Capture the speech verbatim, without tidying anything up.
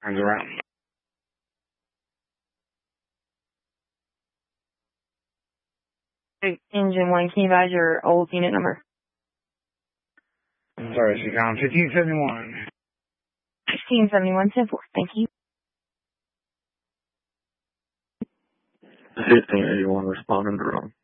Turns around. Hey, Engine one, can you advise your old unit number? Sorry, Seacom. fifteen seventy-one. fifteen seventy-one, ten four. Thank you. fifteen eighty-one responding to wrong.